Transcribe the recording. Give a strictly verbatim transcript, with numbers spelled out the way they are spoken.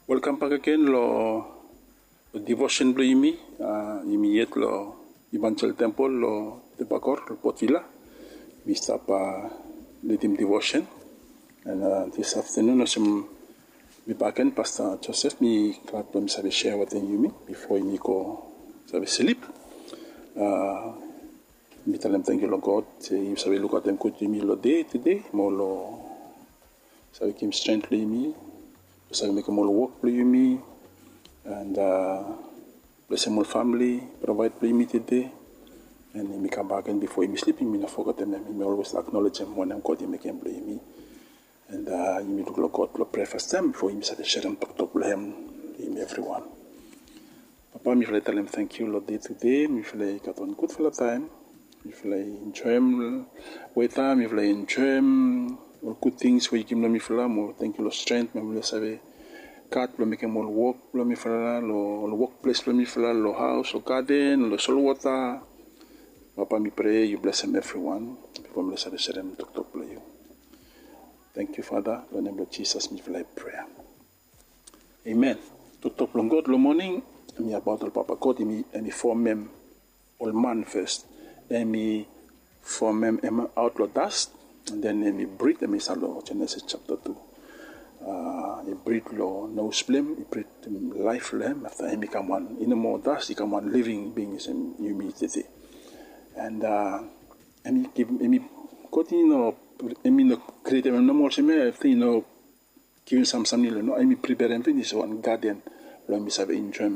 Welcome back again lo, lo devotion lo imi uh, imi yet lo Evangel Temple lo Tebakor lo Port Vila. We start uh, leading devotion, and uh, this afternoon I'm be back in Pastor Joseph. Me glad to me share what you mean before me go to sleep. Uh, me tell them thank you Lord God. You sabi look at them good me lo day today more lo sabi kim strength lo me. So make more work for me, and uh, bless my family, provide for me today, and me come back and before me sleeping, me not forget them. Me always acknowledge them when I'm God. You make him blame me, and uh, you me look like God to pray for them before you start share them talk to blame him everyone. Papa, me feel tell him thank you Lord day today. Me feel got on good for the time. Me feel enjoy him wait time. Me feel enjoy him. All good things we give me feel more. Thank you Lord strength. Me will say cat lo make more work lo me feel lo lo workplace lo me feel lo house lo garden lo soil water. Papa me pray you bless them everyone. Before me say share them talk talk you. Thank you Father. In the name of Jesus me feel prayer. Amen. Talk talk long God lo morning. Me about the Papa God me me form them all man first. Then me form them out lo dust. And then me breathe them isalo Genesis chapter two. Uh, he breathe lo no flame, he breathe life lamb after him become one. In the more dust, he become one living being in humility. And uh, and he give me continue I mean create him no more seme after you know giving some some no I mean prepare him finish one garden lo me save enjoyment.